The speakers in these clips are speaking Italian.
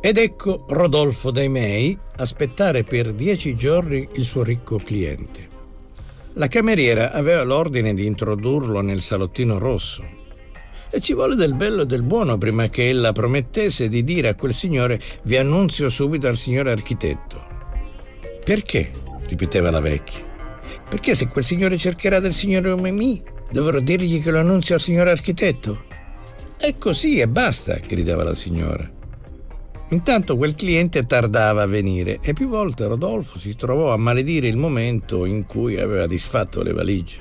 Ed ecco Rodolfo Daimei aspettare per 10 giorni il suo ricco cliente. La cameriera aveva l'ordine di introdurlo nel salottino rosso. E ci vuole del bello e del buono prima che ella promettesse di dire a quel signore: vi annunzio subito al signore architetto. Perché? Ripeteva la vecchia. Perché se quel signore cercherà del signore Mimì, dovrò dirgli che lo annunzio al signore architetto? È così e basta, gridava la signora. Intanto quel cliente tardava a venire e più volte Rodolfo si trovò a maledire il momento in cui aveva disfatto le valigie.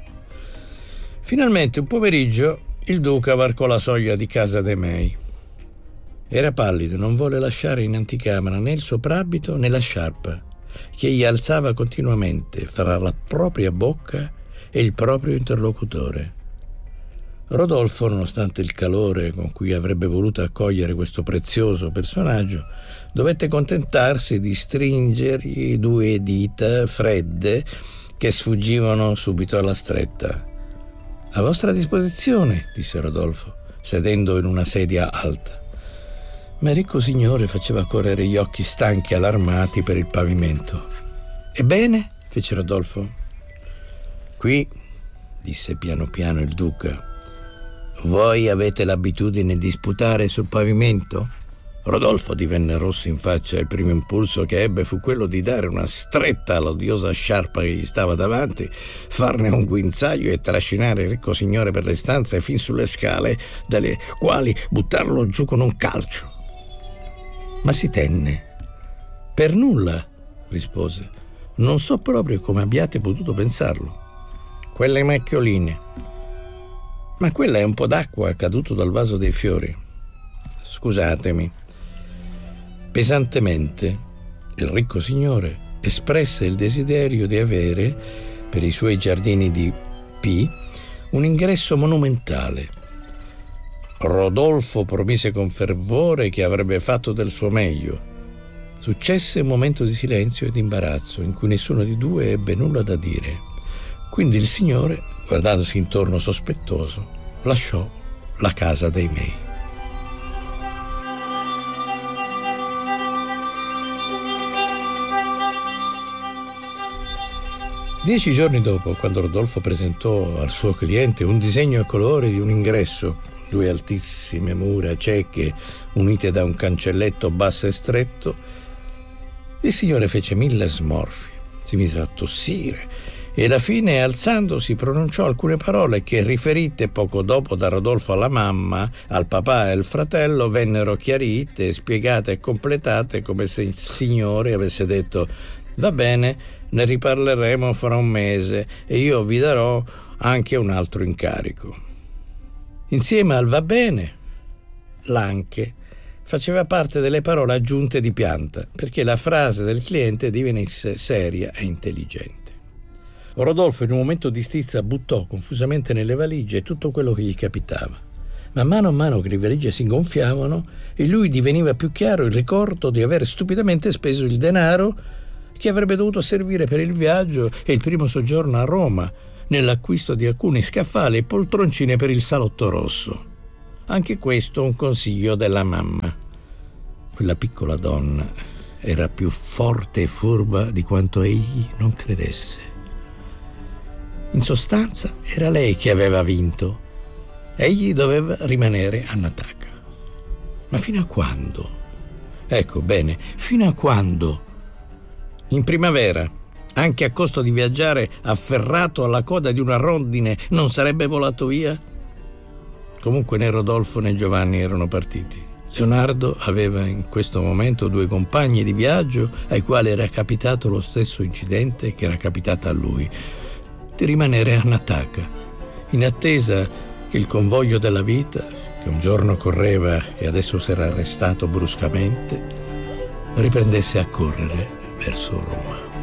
Finalmente un pomeriggio il duca varcò la soglia di casa Daimei. Era pallido, non volle lasciare in anticamera né il soprabito né la sciarpa, che gli alzava continuamente fra la propria bocca e il proprio interlocutore. Rodolfo, nonostante il calore con cui avrebbe voluto accogliere questo prezioso personaggio, dovette contentarsi di stringergli 2 dita fredde che sfuggivano subito alla stretta. «A vostra disposizione», disse Rodolfo, sedendo in una sedia alta. Ma il ricco signore faceva correre gli occhi stanchi e allarmati per il pavimento. «Ebbene?» fece Rodolfo. «Qui», disse piano piano il duca, «voi avete l'abitudine di sputare sul pavimento?» Rodolfo divenne rosso in faccia e il primo impulso che ebbe fu quello di dare una stretta all'odiosa sciarpa che gli stava davanti, farne un guinzaglio e trascinare il ricco signore per le stanze fin sulle scale, dalle quali buttarlo giù con un calcio. Ma si tenne. «Per nulla», rispose. «Non so proprio come abbiate potuto pensarlo. Quelle macchioline. Ma quella è un po' d'acqua caduto dal vaso dei fiori. Scusatemi». Pesantemente il ricco signore espresse il desiderio di avere, per i suoi giardini di P, un ingresso monumentale. Rodolfo promise con fervore che avrebbe fatto del suo meglio. Successe un momento di silenzio e di imbarazzo in cui nessuno di due ebbe nulla da dire. Quindi il signore, guardandosi intorno sospettoso, lasciò la casa Daimei. Dieci giorni dopo, quando Rodolfo presentò al suo cliente un disegno a colori di un ingresso, 2 altissime mura cieche unite da un cancelletto basso e stretto, il signore fece 1000 smorfie, si mise a tossire e alla fine, alzandosi, pronunciò alcune parole che, riferite poco dopo da Rodolfo alla mamma, al papà e al fratello, vennero chiarite, spiegate e completate come se il signore avesse detto: «Va bene, ne riparleremo fra un mese e io vi darò anche un altro incarico». Insieme al «va bene», l'anche faceva parte delle parole aggiunte di pianta, perché la frase del cliente divenisse seria e intelligente. Rodolfo, in un momento di stizza, buttò confusamente nelle valigie tutto quello che gli capitava. Ma mano a mano che le valigie si gonfiavano, in lui diveniva più chiaro il ricordo di aver stupidamente speso il denaro che avrebbe dovuto servire per il viaggio e il primo soggiorno a Roma, nell'acquisto di alcuni scaffali e poltroncine per il salotto rosso. Anche questo un consiglio della mamma. Quella piccola donna era più forte e furba di quanto egli non credesse. In sostanza era lei che aveva vinto. Egli doveva rimanere a Nataka. Ma fino a quando? Ecco, bene, fino a quando? In primavera, anche a costo di viaggiare afferrato alla coda di una rondine, non sarebbe volato via? Comunque né Rodolfo né Giovanni erano partiti. Leonardo aveva in questo momento 2 compagni di viaggio ai quali era capitato lo stesso incidente che era capitato a lui, di rimanere a Nataka, in attesa che il convoglio della vita, che un giorno correva e adesso si era arrestato bruscamente, riprendesse a correre verso Roma.